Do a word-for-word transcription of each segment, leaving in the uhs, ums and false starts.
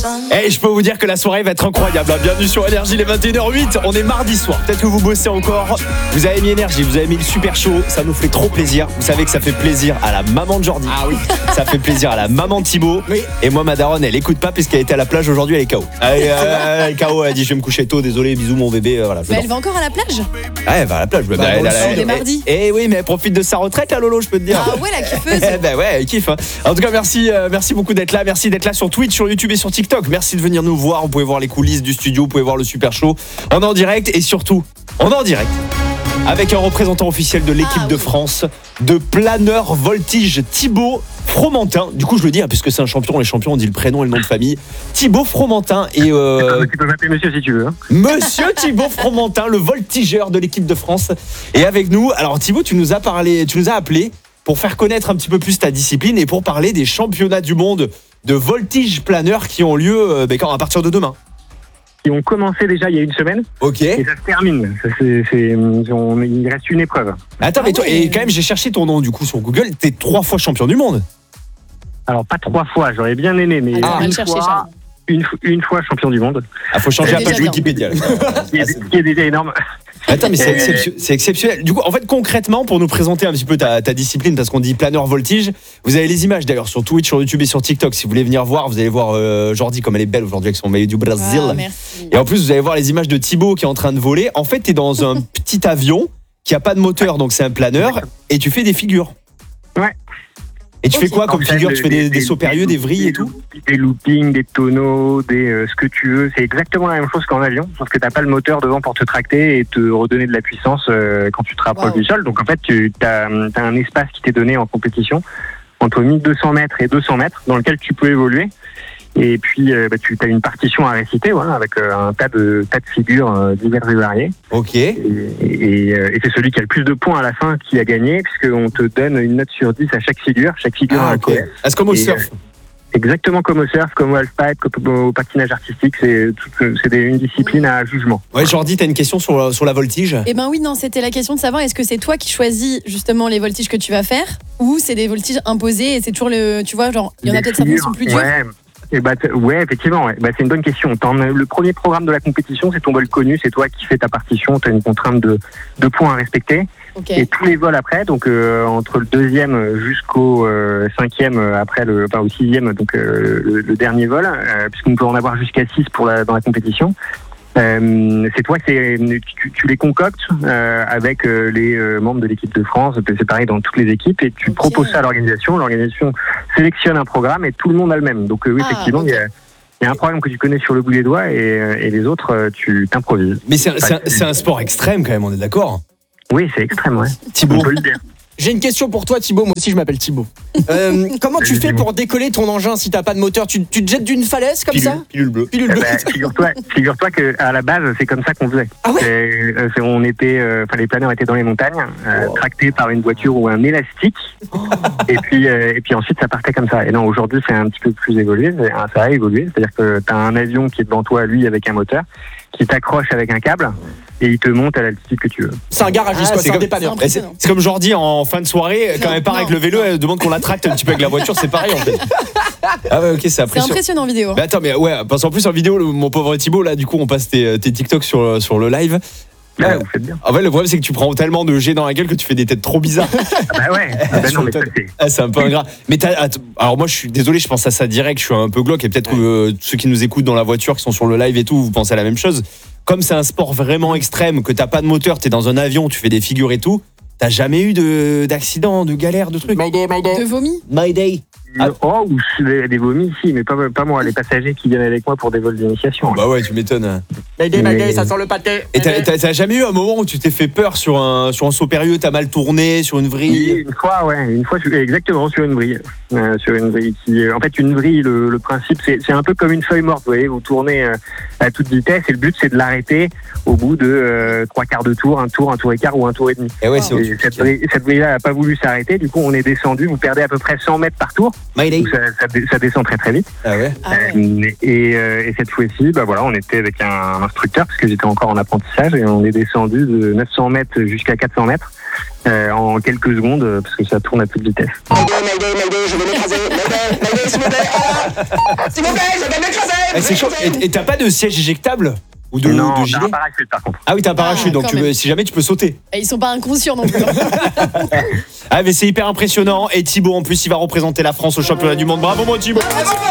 Et je peux vous dire que la soirée va être incroyable. Bienvenue sur Énergie, les vingt et une heures huit. On est mardi soir. Peut-être que vous bossez encore. Vous avez mis Énergie, vous avez mis le super show. Ça nous fait trop plaisir. Vous savez que ça fait plaisir à la maman de Jordi. Ah oui. Ça fait plaisir à la maman de Thibaut. Oui. Et moi, ma daronne, elle écoute pas puisqu'elle était à la plage aujourd'hui. Elle est K O. Elle est, euh, elle est K O. Elle a dit je vais me coucher tôt. Désolé, bisous mon bébé. Voilà. Mais elle va encore à la plage. Ah, elle va à la plage. Bah, bah, elle, elle, elle, elle est mardi. Et, et oui, mais elle profite de sa retraite, la Lolo, je peux te dire. Ah ouais, la kiffeuse. Bah ouais, elle kiffe. Hein. En tout cas, merci, euh, merci beaucoup d'être là. Merci d'être là sur Twitch, sur YouTube et sur TikTok. Merci de venir nous voir. Vous pouvez voir les coulisses du studio, vous pouvez voir le super show. On est en direct et surtout, on est en direct avec un représentant officiel de l'équipe ah, de oui. France de planeur voltige, Thibaut Fromentin. Du coup, je le dis, hein, puisque c'est un champion, les champions, on dit le prénom et le nom de famille. Thibaut Fromentin. Et euh... Tu peux m'appeler monsieur si tu veux. Hein. Monsieur Thibaut Fromentin, le voltigeur de l'équipe de France, est avec nous. Alors Thibaut, tu nous as parlé, tu nous as appelé pour faire connaître un petit peu plus ta discipline et pour parler des championnats du monde de voltige planeur qui ont lieu euh, ben, quand, à partir de demain. Qui ont commencé déjà il y a une semaine. Ok. Et ça se termine. Ça, c'est, c'est, on, il reste une épreuve. Attends, ah mais toi, ouais. Et quand même, j'ai cherché ton nom du coup sur Google. T'es trois fois champion du monde. Alors pas trois fois, j'aurais bien aimé, mais ah, une, chercher, fois, une, une fois champion du monde. Ah, faut changer la page Wikipédia. Ce qui est déjà énorme. Attends, mais c'est, exceptionnel, c'est exceptionnel. Du coup, en fait, concrètement, pour nous présenter un petit peu ta, ta discipline, parce qu'on dit planeur voltige, vous avez les images d'ailleurs sur Twitch, sur YouTube et sur TikTok. Si vous voulez venir voir, vous allez voir euh, Jordi comme elle est belle aujourd'hui avec son maillot du Brésil. Ah, merci. Et en plus, vous allez voir les images de Thibaut qui est en train de voler. En fait, t'es dans un petit avion qui a pas de moteur, donc c'est un planeur, et tu fais des figures. Ouais. Et tu okay. fais quoi comme figure? Tu fais des, des, des sauts périlleux, des vrilles et tout? Des loopings, des tonneaux, des euh, ce que tu veux. C'est exactement la même chose qu'en avion, sauf que t'as pas le moteur devant pour te tracter et te redonner de la puissance euh, quand tu te rapproches wow. du sol. Donc en fait, tu as, as un espace qui t'est donné en compétition entre mille deux cents mètres et deux cents mètres dans lequel tu peux évoluer. Et puis, euh, bah, tu as une partition à réciter, voilà, avec euh, un tas de tas de figures euh, diverses et variées. Ok. Et, et, et c'est celui qui a le plus de points à la fin qui a gagné, puisqu'on te donne une note sur dix à chaque figure. Chaque figure ah, a un okay. code. Est-ce comme au surf? Euh, Exactement comme au surf, comme au halfpipe, comme au patinage artistique, c'est, tout, c'est des, une discipline à jugement. Ouais, Jordi, t'as une question sur, sur la voltige? Eh ben oui, non, c'était la question de savoir est-ce que c'est toi qui choisis justement les voltiges que tu vas faire ou c'est des voltiges imposés et c'est toujours le, tu vois, genre il y en a peut-être certains qui sont plus durs. Ouais. Et bah, ouais, effectivement, ouais. Bah, c'est une bonne question. T'en, le premier programme de la compétition, c'est ton vol connu, c'est toi qui fais ta partition, tu as une contrainte de, de points à respecter. Okay. Et tous les vols après, donc euh, entre le deuxième jusqu'au euh, cinquième, après le, enfin au sixième, donc euh, le, le dernier vol, euh, puisqu'on peut en avoir jusqu'à six pour la, dans la compétition. Euh, c'est toi, c'est, tu, tu les concoctes euh, avec euh, les euh, membres de l'équipe de France, c'est pareil dans toutes les équipes, et tu okay. proposes ça à l'organisation. L'organisation sélectionne un programme et tout le monde a le même. Donc euh, oui, ah, effectivement, il okay. y a Il y a un programme que tu connais sur le bout des doigts et, et les autres, tu t'improvises. Mais c'est, c'est, un, c'est un sport extrême quand même, on est d'accord? Oui, c'est extrême, ouais. Thibaut, on peut le dire. J'ai une question pour toi, Thibaut. Moi aussi, je m'appelle Thibaut. Euh, comment tu fais pour décoller ton engin si t'as pas de moteur? Tu, tu te jettes d'une falaise comme pilule, ça? Pilule bleue. Pilule bleue. Eh ben, figure-toi, figure-toi que à la base, c'est comme ça qu'on faisait. Ah ouais? c'est, c'est, on était, euh, enfin, les planeurs étaient dans les montagnes, euh, oh. tractés par une voiture ou un élastique. Oh. Et puis, euh, et puis ensuite, ça partait comme ça. Et non, aujourd'hui, c'est un petit peu plus évolué. Ça a évolué. C'est-à-dire que t'as un avion qui est devant toi, lui, avec un moteur, qui t'accroche avec un câble. Et il te monte à l'altitude que tu veux. C'est un garagiste, ah, quoi, c'est, c'est un dépanneur. C'est, c'est comme Jordi en fin de soirée, quand non, elle part non. avec le vélo, elle demande qu'on la tracte un petit peu avec la voiture, c'est pareil en fait. Ah ouais, ok, c'est impressionnant. C'est impressionnant en vidéo. Mais attends, mais ouais, parce qu'en plus en vidéo, le, mon pauvre Thibaut, là, du coup, on passe tes, tes TikTok sur, sur le live. Ouais, euh, vous faites bien. En fait, le problème, c'est que tu prends tellement de jets dans la gueule que tu fais des têtes trop bizarres. Ah bah ouais, ah bah non, mais ça, c'est... Ah, c'est un peu ingrat. Mais t'as, alors moi, je suis désolé, je pense à ça direct, je suis un peu glauque, et peut-être que euh, ceux qui nous écoutent dans la voiture, qui sont sur le live et tout, vous pensez à la même chose. Comme c'est un sport vraiment extrême, que t'as pas de moteur, t'es dans un avion, tu fais des figures et tout, t'as jamais eu de, d'accident, de galère, de trucs? Mayday, Mayday. De vomi? Mayday. Ah. Oh, ou des, des vomis, si, mais pas, pas moi, les passagers qui viennent avec moi pour des vols d'initiation. Bah ouais, tu m'étonnes. Mayday, Mayday, mais... ça sent le pâté. Et t'as, t'as, t'as jamais eu un moment où tu t'es fait peur sur un, sur un saut périlleux, t'as mal tourné, sur une vrille? Oui, une fois, ouais, une fois, exactement, sur une vrille. Euh, sur une vrille qui, en fait, une vrille, le, le principe, c'est, c'est un peu comme une feuille morte, vous voyez, vous tournez euh, à toute vitesse et le but, c'est de l'arrêter au bout de euh, trois quarts de tour, un tour, un tour et quart ou un tour et demi. Et ouais, c'est et cette vrille, cette vrille-là n'a pas voulu s'arrêter, du coup, on est descendu, vous perdez à peu près cent mètres par tour. Mayday. Donc ça, ça, ça descend très très vite. Ah ouais. Ah ouais. Euh, et, euh, et cette fois-ci, bah voilà, on était avec un instructeur parce que j'étais encore en apprentissage et on est descendu de neuf cents mètres jusqu'à quatre cents mètres euh, en quelques secondes euh, parce que ça tourne à toute vitesse. Mayday, Mayday, Mayday, je vais m'écraser. Mayday, Mayday, s'il vous plaît. Ah, s'il vous plaît, je vais m'écraser. Eh, c'est chaud. Et et t'as pas de siège éjectable ou de, non, de t'as gilet un parachute par contre. Ah oui, t'as un parachute, Ah, donc quand tu même. veux- si jamais tu peux sauter. Et ils sont pas inconscients non plus. Ah mais c'est hyper impressionnant. Et Thibaut en plus il va représenter la France au championnat du monde. Bravo mon Thibaut.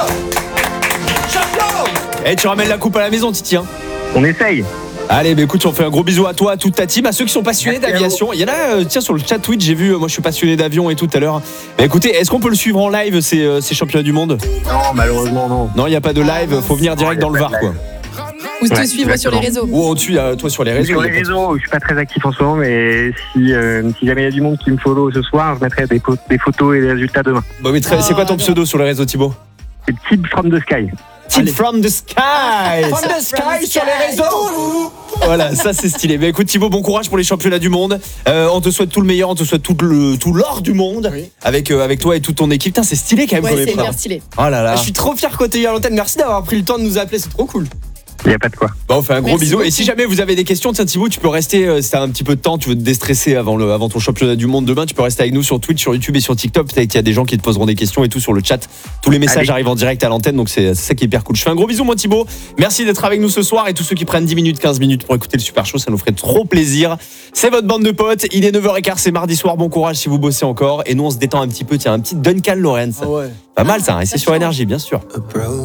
Et tu ramènes la coupe à la maison Titi hein. On essaye. Allez, bah écoute, on fait un gros bisou à toi, à toute ta team, à ceux qui sont passionnés Merci à d'aviation. Il y en a, euh, tiens, sur le chat Twitch, j'ai vu, euh, moi je suis passionné d'avion et tout à l'heure. Bah écoutez, est-ce qu'on peut le suivre en live, ces, euh, ces championnats du monde? Non, malheureusement non. Non, il n'y a pas de live, faut venir direct dans le Var, quoi. Ou te Ouais, suivre sur les réseaux. Ou on te suit, euh, toi, sur les réseaux. Sur y a les pas de- réseaux, je suis pas très actif en ce moment, mais si, euh, si jamais il y a du monde qui me follow ce soir, je mettrai des, po- des photos et des résultats demain. Bah oui, très- c'est quoi ton Oh, pseudo sur les réseaux, Thibaut? C'est Tib from the Sky. Team Allez. from the sky. From the sky sur les réseaux. Voilà, ça c'est stylé. Mais écoute Thibaut, bon courage pour les championnats du monde. Euh, on te souhaite tout le meilleur, on te souhaite tout le tout l'or du monde Oui. avec euh, avec toi et toute ton équipe. Putain, c'est stylé quand même comme Ouais, c'est épreuve. bien stylé. Oh là là. Je suis trop fier que t'aies eu à l'antenne. Merci d'avoir pris le temps de nous appeler, c'est trop cool. Il n'y a pas de quoi. Bon, on fait un gros Merci bisou. beaucoup. Et si jamais vous avez des questions, tiens Thibaut, tu peux rester, euh, si t'as un petit peu de temps, tu veux te déstresser avant, le, avant ton championnat du monde demain, tu peux rester avec nous sur Twitch, sur YouTube et sur TikTok. Peut-être qu'il y a des gens qui te poseront des questions et tout sur le chat. Tous les messages Allez. arrivent en direct à l'antenne, donc c'est c'est ça qui est hyper cool. Je fais un gros bisou, mon Thibaut. Merci d'être avec nous ce soir et tous ceux qui prennent dix minutes, quinze minutes pour écouter le Super Show, ça nous ferait trop plaisir. C'est votre bande de potes. Il est neuf heures quinze, c'est mardi soir. Bon courage si vous bossez encore. Et nous, on se détend un petit peu. Tiens, un petit Duncan Lawrence. Ah ouais. Pas mal ça, et ça c'est sur change. Énergie, bien sûr.